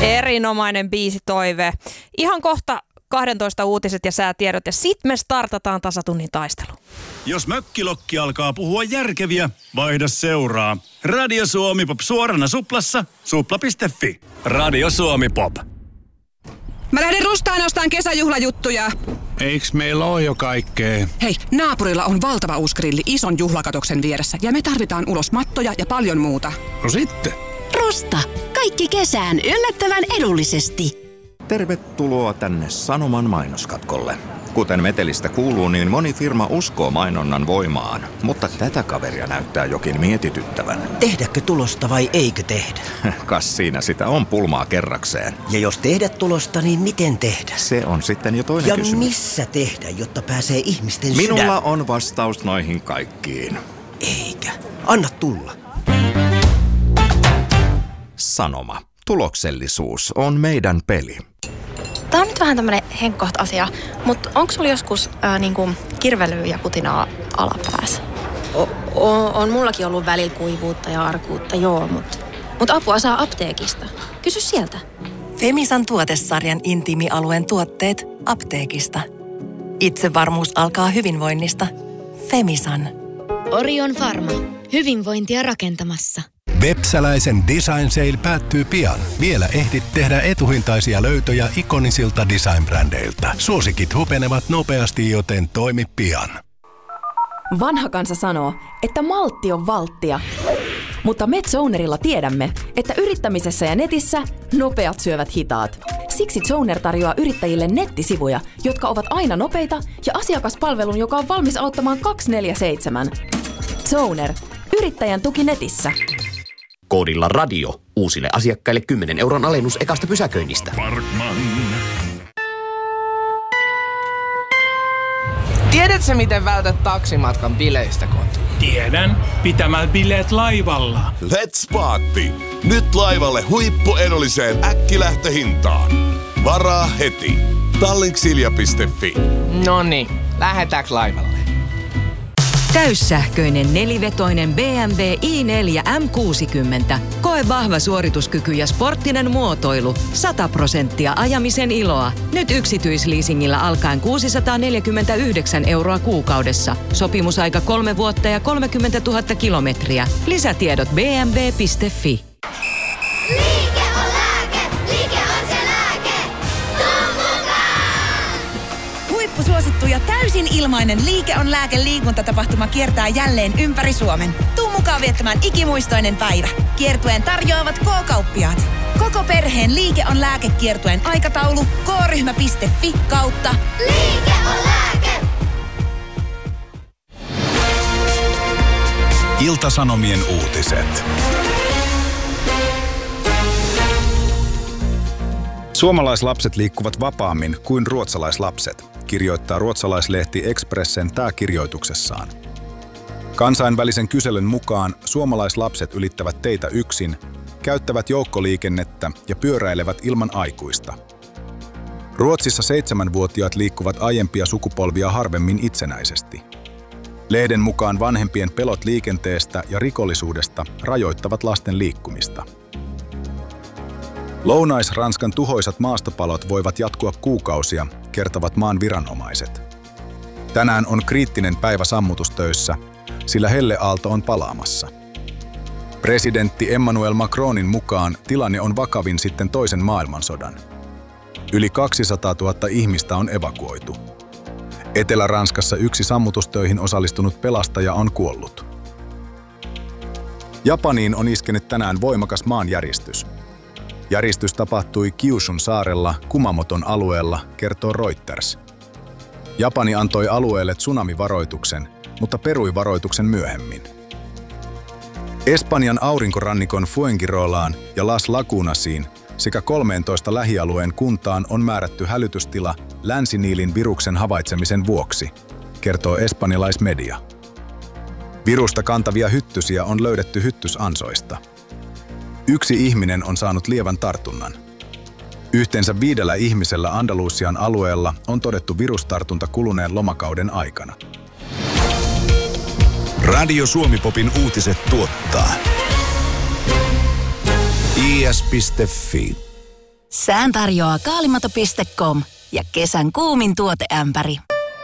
Erinomainen biisitoive. Ihan kohta 12 uutiset ja säätiedot ja sit me startataan tasatunnin taistelu. Jos mökkilokki alkaa puhua järkeviä, vaihda seuraa. Radio Suomi Pop suorana suplassa, supla.fi. Radio Suomi Pop. Mä lähden Rustaan ostaan kesäjuhlajuttuja. Eiks meillä oo jo kaikkea? Hei, naapurilla on valtava uusi grilli ison juhlakatoksen vieressä ja me tarvitaan ulos mattoja ja paljon muuta. No sitten. Rusta. Kaikki kesään yllättävän edullisesti. Tervetuloa tänne Sanoman mainoskatkolle. Kuten metelistä kuuluu, niin moni firma uskoo mainonnan voimaan, mutta tätä kaveria näyttää jokin mietityttävän. Tehdäkö tulosta vai eikö tehdä? Kas siinä sitä on pulmaa kerrakseen. Ja jos tehdä tulosta, niin miten tehdä? Se on sitten jo toinen kysymys. Ja missä tehdä, jotta pääsee ihmisten sydän? Minulla on vastaus noihin kaikkiin. Eikä. Anna tulla. Sanoma. Tuloksellisuus on meidän peli. Tää on nyt vähän tämmönen henkkoht asia, mutta onko sulla joskus niinku kirvelyä ja kutinaa alapäässä? On mullakin ollut välillä kuivuutta ja arkuutta, joo, mutta apua saa apteekista. Kysy sieltä. Femisan tuotesarjan intiimialueen tuotteet apteekista. Itsevarmuus alkaa hyvinvoinnista. Femisan. Orion Pharma. Hyvinvointia rakentamassa. Vepsäläisen Design Sale päättyy pian. Vielä ehdit tehdä etuhintaisia löytöjä ikonisilta design-brändeiltä. Suosikit hupenevat nopeasti, joten toimi pian. Vanha kansa sanoo, että maltti on valttia. Mutta MedZonerilla tiedämme, että yrittämisessä ja netissä nopeat syövät hitaat. Siksi Zoner tarjoaa yrittäjille nettisivuja, jotka ovat aina nopeita ja asiakaspalvelun, joka on valmis auttamaan 24/7. Zoner. Yrittäjän tuki netissä. Koodilla radio. Uusille asiakkaille 10 € alennus ekasta pysäköinnistä. Parkman. Tiedätkö, miten vältät taksimatkan bileistä kotiin? Tiedän. Pitämällä bileet laivalla. Let's party! Nyt laivalle huippuedulliseen äkkilähtöhintaan. Varaa heti. Tallinksilja.fi. Noniin, lähdetäänkö laivalle? Täyssähköinen nelivetoinen BMW i4 M60. Koe vahva suorituskyky ja sporttinen muotoilu. 100% ajamisen iloa. Nyt yksityisleasingillä alkaen 649 € kuukaudessa. Sopimusaika 3 vuotta ja 30 000 kilometriä. Lisätiedot bmw.fi. Liike on lääke, liike on se lääke. Tuu mukaan! Huippusuosittu ja täysin ilmainen Liike on lääke -liikuntatapahtuma kiertää jälleen ympäri Suomen. Tuu mukaan viettämään ikimuistoinen päivä. Kiertueen tarjoavat K-kauppiaat. Koko perheen Liike on lääke -kiertueen aikataulu k-ryhmä.fi/. Liike on lääke! Ilta-Sanomien uutiset. Suomalaislapset liikkuvat vapaammin kuin ruotsalaislapset, kirjoittaa ruotsalaislehti Expressen pääkirjoituksessaan. Kansainvälisen kyselyn mukaan suomalaislapset ylittävät teitä yksin, käyttävät joukkoliikennettä ja pyöräilevät ilman aikuista. Ruotsissa 7-vuotiaat liikkuvat aiempia sukupolvia harvemmin itsenäisesti. Lehden mukaan vanhempien pelot liikenteestä ja rikollisuudesta rajoittavat lasten liikkumista. Lounais-Ranskan tuhoisat maastopalot voivat jatkua kuukausia, kertovat maan viranomaiset. Tänään on kriittinen päivä sammutustöissä, sillä helleaalto on palaamassa. Presidentti Emmanuel Macronin mukaan tilanne on vakavin sitten toisen maailmansodan. Yli 200 000 ihmistä on evakuoitu. Etelä-Ranskassa yksi sammutustöihin osallistunut pelastaja on kuollut. Japaniin on iskenyt tänään voimakas maanjäristys. Järistys tapahtui Kyushun saarella Kumamoton alueella, kertoo Reuters. Japani antoi alueelle tsunamivaroituksen, mutta perui varoituksen myöhemmin. Espanjan aurinkorannikon Fuengirolaan ja Las Lagunasiin sekä 13 lähialueen kuntaan on määrätty hälytystila länsiniilin viruksen havaitsemisen vuoksi, kertoo espanjalaismedia. Virusta kantavia hyttysiä on löydetty hyttysansoista. 1 ihminen on saanut lievän tartunnan. Yhteensä 5 ihmisellä Andalusian alueella on todettu virustartunta kuluneen lomakauden aikana. Radio Suomi Popin uutiset tuottaa IS.fi. Sään tarjoaa kaalimato.com ja kesän kuumin tuoteämpäri.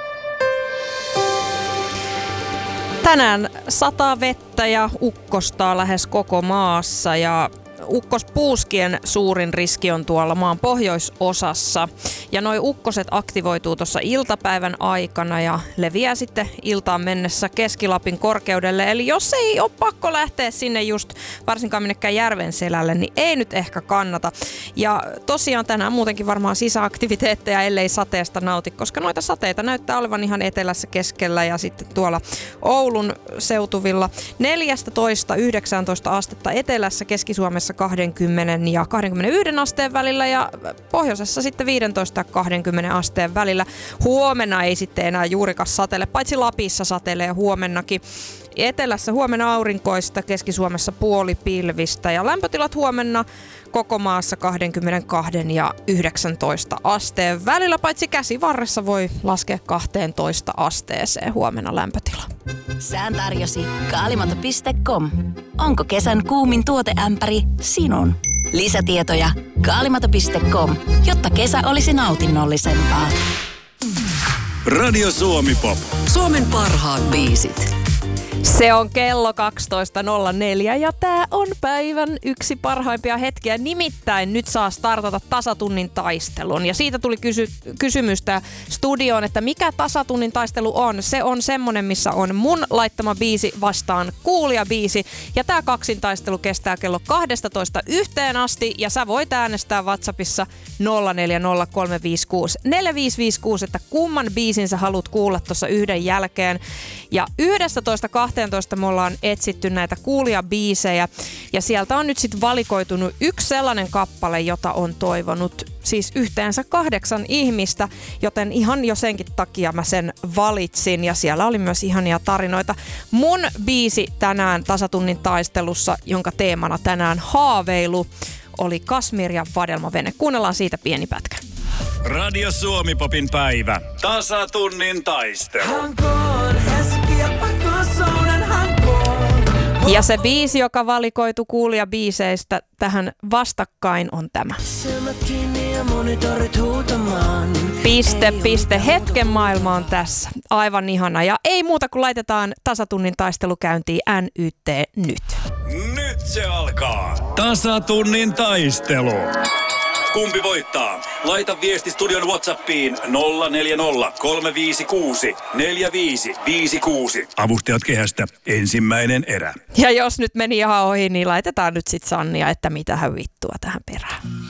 Tänään sataa vettä ja ukkostaa lähes koko maassa ja ukkospuuskien suurin riski on tuolla maan pohjoisosassa. Ja noi ukkoset aktivoituu tuossa iltapäivän aikana ja leviää sitten iltaan mennessä Keski-Lapin korkeudelle. Eli jos ei ole pakko lähteä sinne just varsinkaan minnekään Järvenselälle, niin ei nyt ehkä kannata. Ja tosiaan tänään muutenkin varmaan sisäaktiviteetteja, ellei sateesta nauti, koska noita sateita näyttää olevan ihan etelässä keskellä ja sitten tuolla Oulun seutuvilla 14-19 astetta etelässä, Keski-Suomessa 20 ja 21 asteen välillä ja pohjoisessa sitten 15 ja 20 asteen välillä. Huomenna ei sitten enää juurikaan satele, paitsi Lapissa satelee huomennakin. Etelässä huomenna aurinkoista, Keski-Suomessa puolipilvistä ja lämpötilat huomenna koko maassa 22 ja 19 asteen välillä, paitsi käsivarressa voi laskea 12 asteeseen huomenna lämpötila. Sään tarjosi kaalimato.com. Onko kesän kuumin tuoteämpäri sinun? Lisätietoja kaalimato.com, jotta kesä olisi nautinnollisempaa. Radio Suomi Pop. Suomen parhaat biisit. Se on kello 12.04 ja tää on päivän yksi parhaimpia hetkiä. Nimittäin nyt saa startata tasatunnin taistelun. Ja siitä tuli kysymystä studioon, että mikä tasatunnin taistelu on. Se on semmonen, missä on mun laittama biisi vastaan kuulijabiisi. Ja tää kaksintaistelu kestää kello 12:00 asti. Ja sä voit äänestää WhatsAppissa 0403564556, että kumman biisin sä haluat kuulla tuossa yhden jälkeen. Ja 11.12 me ollaan etsitty näitä kuulijabiisejä ja sieltä on nyt sitten valikoitunut yksi sellainen kappale, jota on toivonut siis yhteensä 8 ihmistä, joten ihan jo senkin takia mä sen valitsin ja siellä oli myös ihania tarinoita. Mun biisi tänään tasatunnin taistelussa, jonka teemana tänään haaveilu, oli Kasmir ja Vadelmavene. Kuunnellaan siitä pieni pätkä. Radio Suomi Popin päivä. Tasatunnin taistelu. Ja se biisi, joka valikoitu kuulijabiiseistä tähän vastakkain, on tämä. Piste. Hetken maailma on tässä. Aivan ihana. Ja ei muuta kuin laitetaan tasatunnin taistelu käyntiin NYT nyt. Nyt se alkaa. Tasatunnin taistelu. Kumpi voittaa? Laita viesti studion WhatsAppiin 040 356 4556. Avustajat kehästä. Ensimmäinen erä. Ja jos nyt meni ihan ohi, niin laitetaan nyt sit Sannia, että mitähän vittua tähän perään.